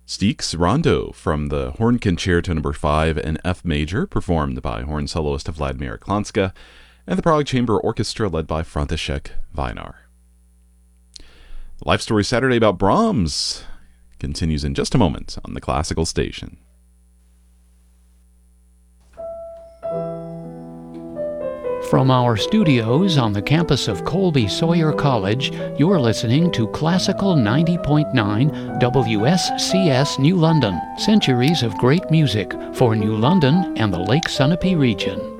Steeks Rondo from the Horn Concerto No. 5 in F major, performed by horn soloist Vladimir Klanska, and the Prague Chamber Orchestra led by František Vajnar. Life Story Saturday about Brahms continues in just a moment on the Classical Station. From our studios on the campus of Colby Sawyer College, you're listening to Classical 90.9 WSCS New London, centuries of great music for New London and the Lake Sunapee region.